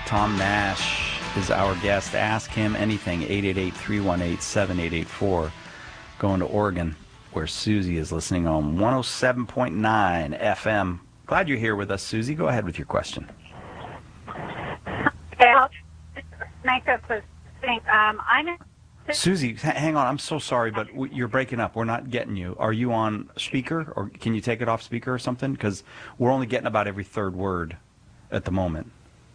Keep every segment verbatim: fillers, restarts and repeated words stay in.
Tom Nash is our guest. Ask him anything. eight eight eight, three one eight, seven eight eight four. Going to Oregon, where Susie is listening on one oh seven point nine F M. Glad you're here with us, Susie. Go ahead with your question. Okay, I'll make up a thing. Um, I'm in Susie, hang on. I'm so sorry, but w- you're breaking up. We're not getting you. Are you on speaker, or can you take it off speaker or something? Because we're only getting about every third word at the moment.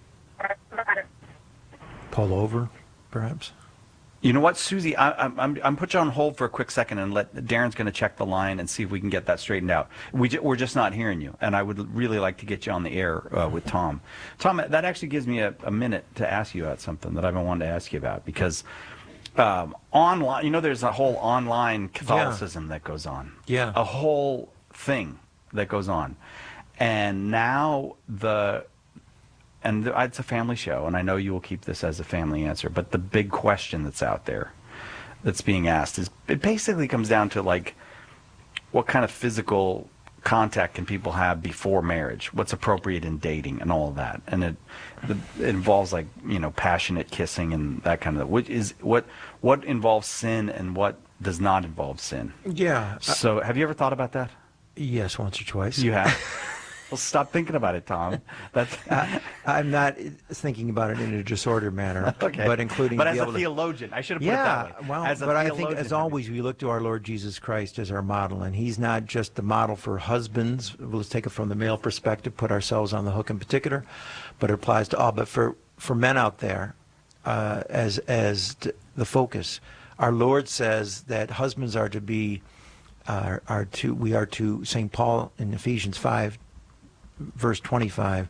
Pull over, perhaps? You know what, Susie? I, I'm I'm I'm put you on hold for a quick second, and let Darren's going to check the line and see if we can get that straightened out. We j- we're just not hearing you, and I would really like to get you on the air uh, with Tom. Tom, that actually gives me a, a minute to ask you about something that I've been wanting to ask you about, because um, online, you know, there's a whole online Catholicism yeah. that goes on. Yeah. A whole thing that goes on, and now the. And it's a family show, and I know you will keep this as a family answer, but the big question that's out there that's being asked is, it basically comes down to, like, what kind of physical contact can people have before marriage? What's appropriate in dating and all of that? And it, the, it involves, like, you know, passionate kissing and that kind of, which is what what involves sin and what does not involve sin. Yeah. So have you ever thought about that? Yes, once or twice. You have? Well, stop thinking about it, Tom. That's uh, I'm not thinking about it in a disordered manner, okay. but including. But to as be a able theologian, to, I should have put yeah, it that way. well, as a but I think, as I mean. always, we look to our Lord Jesus Christ as our model, and He's not just the model for husbands. Let's take it from the male perspective, put ourselves on the hook in particular, but it applies to all. But for for men out there, uh, as as the focus, our Lord says that husbands are to be, uh, are to we are to Saint Paul in Ephesians five. Verse twenty-five,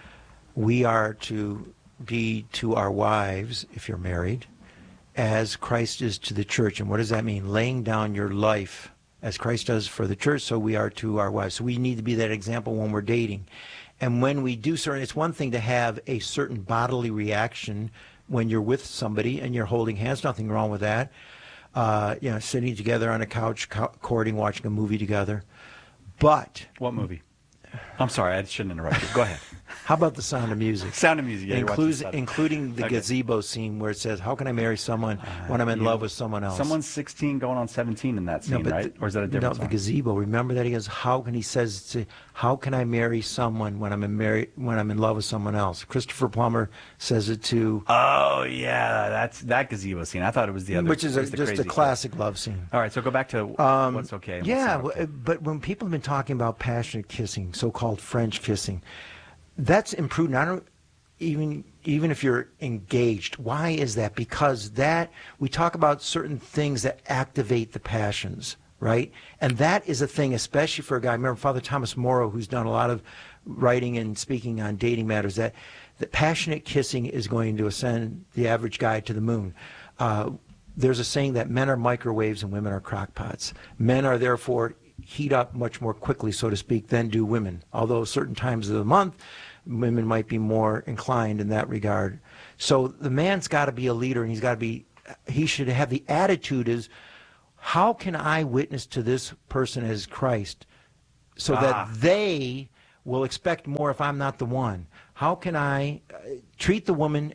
we are to be to our wives, if you're married, as Christ is to the church. And what does that mean? Laying down your life as Christ does for the church, so we are to our wives. So we need to be that example when we're dating. And when we do certain, it's one thing to have a certain bodily reaction when you're with somebody and you're holding hands, nothing wrong with that. Uh, you know, sitting together on a couch, courting, watching a movie together. But... What movie? I'm sorry, I shouldn't interrupt you. Go ahead. How about The Sound of Music? Sound of Music, yeah. Includes, including the okay. gazebo scene where it says, how can I marry someone when I'm in you, love with someone else? Someone's sixteen going on seventeen in that scene, no, right? The, or is that a different No, song? the gazebo. Remember that he goes, how can he says, to, how can I marry someone when I'm in marry, when I'm in love with someone else? Christopher Plummer says it to... Oh, yeah, that's that gazebo scene. I thought it was the other. Which is a, just a classic kid. love scene. All right, so go back to um, what's okay. Yeah, what's okay. But when people have been talking about passionate kissing, so-called French kissing, that's imprudent. I don't even even if you're engaged. Why is that? Because that we talk about certain things that activate the passions, right? And that is a thing, especially for a guy. I remember Father Thomas Morrow, who's done a lot of writing and speaking on dating matters, that that passionate kissing is going to ascend the average guy to the moon. Uh, there's a saying that men are microwaves and women are crockpots. Men are therefore heat up much more quickly, so to speak, than do women. Although certain times of the month, women might be more inclined in that regard. So the man's got to be a leader, and he's got to be, he should have the attitude is, how can I witness to this person as Christ so ah. that they will expect more if I'm not the one? How can I uh, treat the woman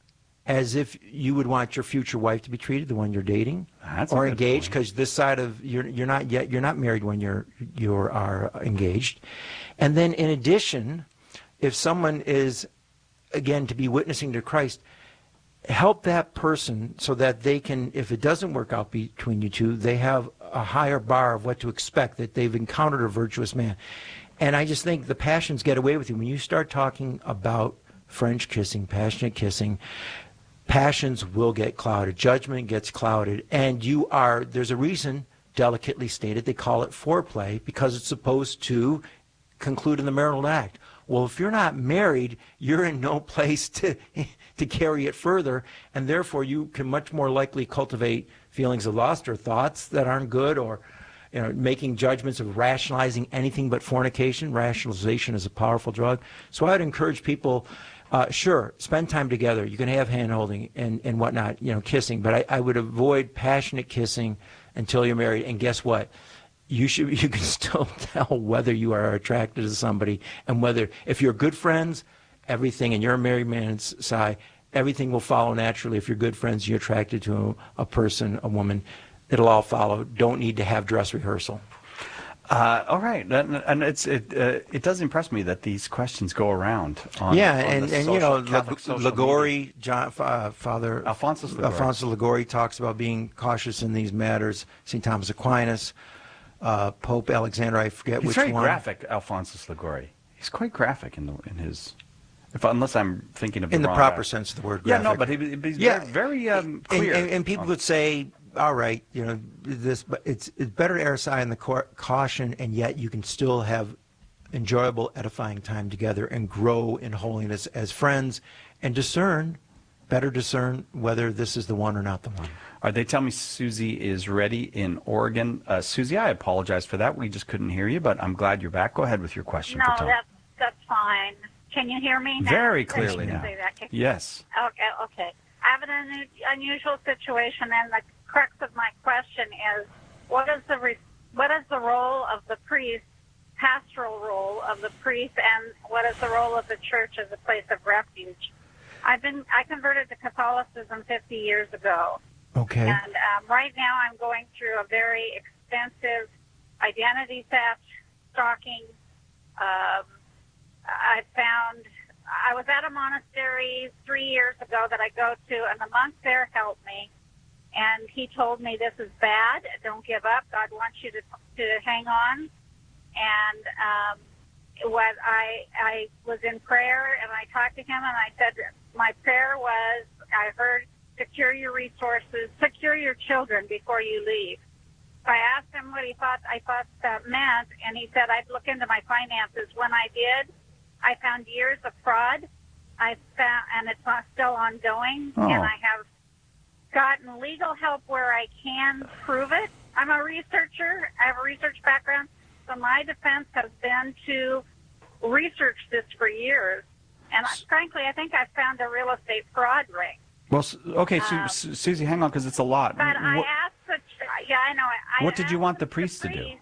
as if you would want your future wife to be treated, the one you're dating That's or engaged? Because this side of you're you're not yet you're not married when you're you are engaged, and then in addition, if someone is again to be witnessing to Christ, help that person so that they can, if it doesn't work out between you two, they have a higher bar of what to expect, that they've encountered a virtuous man. And I just think the passions get away with you when you start talking about French kissing, passionate kissing. Passions will get clouded. Judgment gets clouded. And you are, there's a reason, delicately stated, they call it foreplay, because it's supposed to conclude in the marital act. Well, if you're not married, you're in no place to to carry it further, and therefore you can much more likely cultivate feelings of lust or thoughts that aren't good, or you know, making judgments of rationalizing anything but fornication. Rationalization is a powerful drug. So I'd encourage people, uh, sure, spend time together. You can have hand-holding and, and whatnot, you know, kissing, but I, I would avoid passionate kissing until you're married. And guess what? You should you can still tell whether you are attracted to somebody, and whether, if you're good friends, everything, and you're a married man's side, everything will follow naturally. If you're good friends, you're attracted to a, a person, a woman, it'll all follow. Don't need to have dress rehearsal. Uh, all right, and, and it's it uh, it does impress me that these questions go around. On, yeah, on and, the and social, you know, Catholic social Ligori, media. John, uh, Father Alphonsus Ligori. Alfonso Ligori talks about being cautious in these matters. Saint Thomas Aquinas, uh, Pope Alexander, I forget He's which very one. graphic, Alphonsus Ligori. He's quite graphic in the, in his, if unless I'm thinking of the in the wrong proper guy. sense of the word. Yeah, Graphic. no, but he, he's Yeah. very, very um, clear. And, and, and people on- would say, all right, you know, this, but it's it's better to err aside in the cau- caution, and yet you can still have enjoyable, edifying time together and grow in holiness as friends, and discern, better discern whether this is the one or not the one. All right, they tell me Susie is ready in Oregon. Uh, Susie, I apologize for that. We just couldn't hear you, but I'm glad you're back. Go ahead with your question. No, for Tom. that's that's fine. Can you hear me now? Very Can you clearly now. say that? Can- Yes. Okay, okay. I have an unu- unusual situation, and the crux of my question is, what is the re- what is the role of the priest, pastoral role of the priest, and what is the role of the church as a place of refuge? I've been I converted to Catholicism fifty years ago, Okay. and um, right now I'm going through a very extensive identity theft, stalking. Um, I found I was at a monastery three years ago that I go to, and the monk there helped me. And he told me, this is bad. Don't give up. God wants you to to hang on. And um, what I I was in prayer, and I talked to him, and I said, my prayer was, I heard, secure your resources, secure your children before you leave. So I asked him what he thought I thought that meant, and he said I'd look into my finances. When I did, I found years of fraud. I found, and it's not still ongoing. Oh. And I have gotten legal help where I can prove it. I'm a researcher. I have a research background, so my defense has been to research this for years. And I, frankly, I think I found a real estate fraud ring. Well, Su- okay, Su- Um, Su- Susie, hang on, because it's a lot. But I What- asked the yeah, I know. I What did you asked want the priest to do? priest-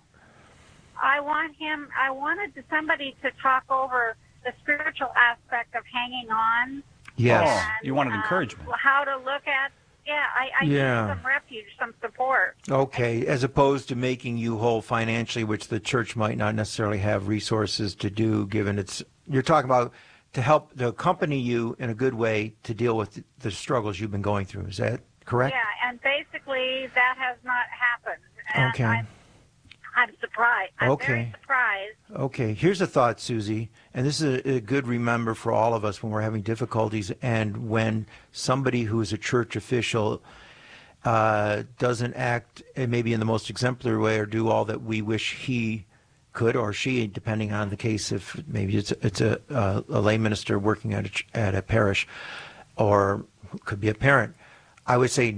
I want him. I wanted somebody to talk over the spiritual aspect of hanging on. Yes. Oh, and, you wanted um, encouragement. How to look at. Yeah, I, I Yeah. need some refuge, some support. Okay, as opposed to making you whole financially, which the church might not necessarily have resources to do, given its, you're talking about to help, to accompany you in a good way to deal with the struggles you've been going through. Is that correct? Yeah, and basically that has not happened. And Okay. I'm, I'm surprised. I'm Okay. very surprised. Okay, here's a thought, Susie, and this is a, a good remember for all of us when we're having difficulties and when somebody who is a church official uh, doesn't act uh, maybe in the most exemplary way or do all that we wish he could or she, depending on the case, if maybe it's it's a, a, a lay minister working at a, ch- at a parish or could be a parent. I would say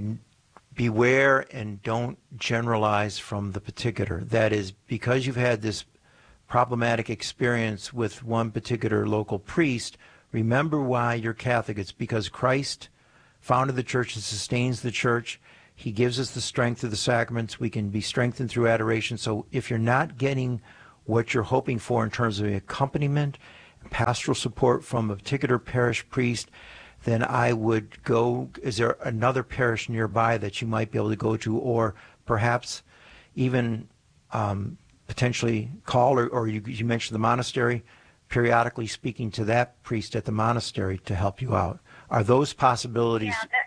beware and don't generalize from the particular. That is, because you've had this problematic experience with one particular local priest, remember why you're Catholic. It's because Christ founded the church and sustains the church. He gives us the strength of the sacraments. We can be strengthened through adoration. So if you're not getting what you're hoping for in terms of accompaniment, pastoral support from a particular parish priest, then I would go, is there another parish nearby that you might be able to go to, or perhaps even um, potentially call, or, or you, you mentioned the monastery, periodically speaking to that priest at the monastery to help you out. Are those possibilities? Yeah,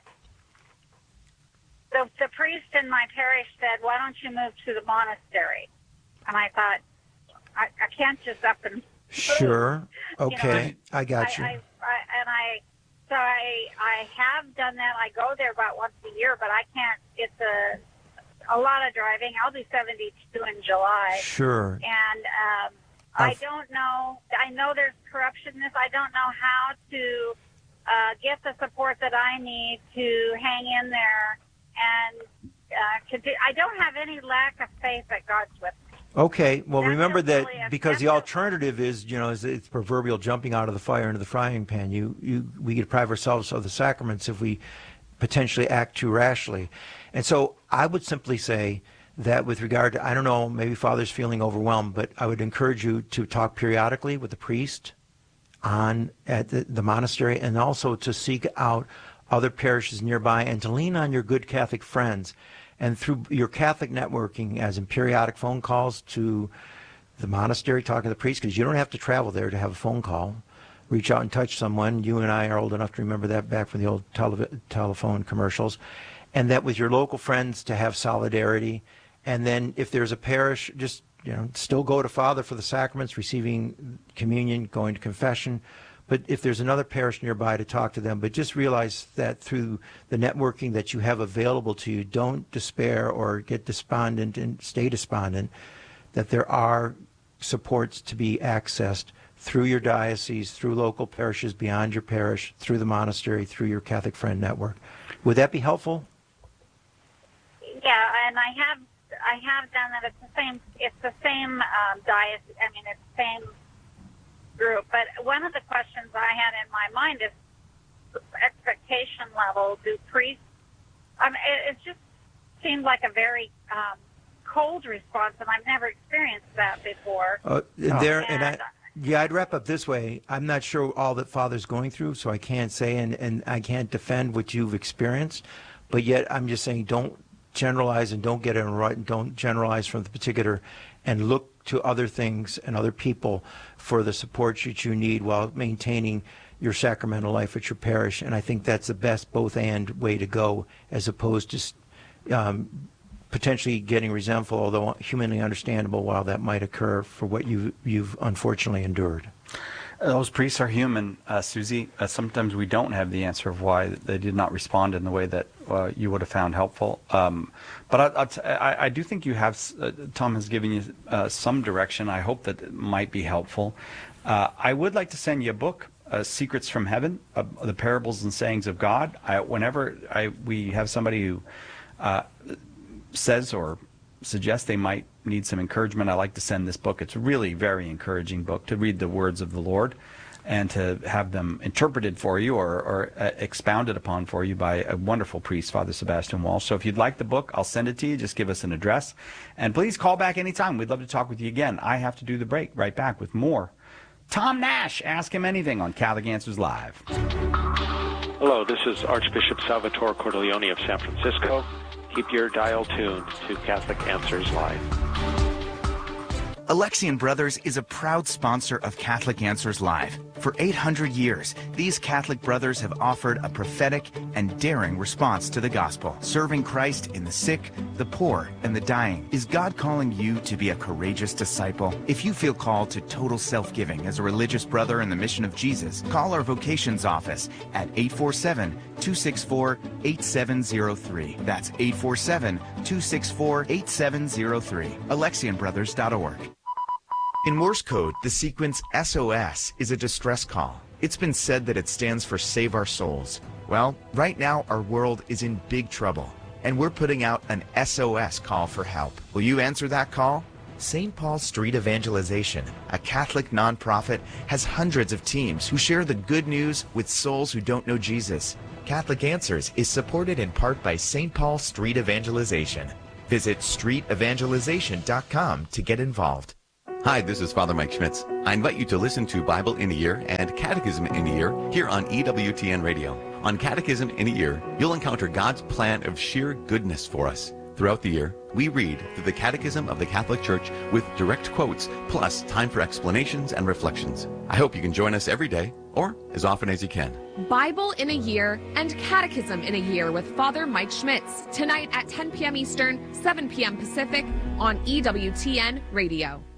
the, the, the priest in my parish said, why don't you move to the monastery? And I thought, I, I can't just up and Sure. Okay. You know, I got you. I, I, I, and I, so I, I have done that. I go there about once a year, but I can't. It's a, a lot of driving. I'll do seventy-two in July. Sure. And um, I I've- don't know. I know there's corruption in this. I don't know how to uh, get the support that I need to hang in there and uh, to do. I don't have any lack of faith that God's with me. Okay, well, That's remember just really that a- because that's the just- alternative is, you know, is it's proverbial jumping out of the fire into the frying pan. You, you, we deprive ourselves of the sacraments if we potentially act too rashly. And so I would simply say that with regard to, I don't know, maybe Father's feeling overwhelmed, but I would encourage you to talk periodically with the priest on at the, the monastery, and also to seek out other parishes nearby and to lean on your good Catholic friends. And through your Catholic networking, as in periodic phone calls to the monastery, talking to the priest, because you don't have to travel there to have a phone call. Reach out and touch someone. You and I are old enough to remember that back from the old tele- telephone commercials. And that with your local friends to have solidarity. And then if there's a parish, just, you know, still go to Father for the sacraments, receiving communion, going to confession. But if there's another parish nearby, to talk to them. But just realize that through the networking that you have available to you, don't despair or get despondent and stay despondent, that there are supports to be accessed through your diocese, through local parishes beyond your parish, through the monastery, through your Catholic friend network. Would that be helpful? Yeah, and I have I have done that. It's the same. It's the same um, diocese. I mean, it's the same group. But one of the questions I had in my mind is expectation level. Do priests? I mean, it, it just seemed like a very um, cold response, and I've never experienced that before. Uh, there, and, and I, yeah, I'd wrap up this way. I'm not sure all that Father's going through, so I can't say, and, and I can't defend what you've experienced. But yet, I'm just saying, don't generalize and don't get it right. Don't generalize from the particular, and look to other things and other people for the support that you need while maintaining your sacramental life at your parish. And I think that's the best both and way to go, as opposed to um, potentially getting resentful, although humanly understandable while that might occur for what you, you've unfortunately endured. Those priests are human, uh, Susie. Uh, sometimes we don't have the answer of why they did not respond in the way that uh, you would have found helpful. Um, but I, I, t- I, I do think you have, uh, Tom has given you uh, some direction. I hope that it might be helpful. Uh, I would like to send you a book, uh, Secrets from Heaven, uh, the Parables and Sayings of God. I, whenever I, we have somebody who uh, says or suggests they might need some encouragement, I like to send this book. It's a really very encouraging book to read the words of the Lord and to have them interpreted for you or, or uh, expounded upon for you by a wonderful priest, Father Sebastian Walsh. So if you'd like the book, I'll send it to you. Just give us an address. And please call back anytime. We'd love to talk with you again. I have to do the break. Right back with more Tom Nash, Ask Him Anything on Catholic Answers Live. Hello, this is Archbishop Salvatore Cordileone of San Francisco. Keep your dial tuned to Catholic Answers Live. Alexian Brothers is a proud sponsor of Catholic Answers Live. For eight hundred years, these Catholic brothers have offered a prophetic and daring response to the gospel, serving Christ in the sick, the poor, and the dying. Is God calling you to be a courageous disciple? If you feel called to total self-giving as a religious brother in the mission of Jesus, call our vocations office at eight four seven, two six four, eight seven zero three. That's eight four seven, two six four, eight seven zero three. Alexian Brothers dot org. In Morse code, the sequence S O S is a distress call. It's been said that it stands for Save Our Souls. Well, right now our world is in big trouble, and we're putting out an S O S call for help. Will you answer that call? Saint Paul Street Evangelization, a Catholic nonprofit, has hundreds of teams who share the good news with souls who don't know Jesus. Catholic Answers is supported in part by Saint Paul Street Evangelization. Visit street evangelization dot com to get involved. Hi, this is Father Mike Schmitz. I invite you to listen to Bible in a Year and Catechism in a Year here on E W T N Radio. On Catechism in a Year, you'll encounter God's plan of sheer goodness for us. Throughout the year, we read through the Catechism of the Catholic Church with direct quotes, plus time for explanations and reflections. I hope you can join us every day, or as often as you can. Bible in a Year and Catechism in a Year with Father Mike Schmitz, tonight at ten p.m. Eastern, seven p.m. Pacific on E W T N Radio.